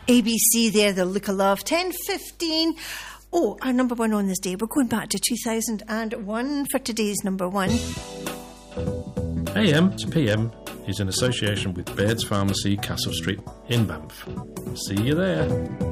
ABC there, The Look of Love, 10:15. Oh, our number one on this day. We're going back to 2001 for today's number one. AM to PM is in association with Baird's Pharmacy, Castle Street in Banff. See you there.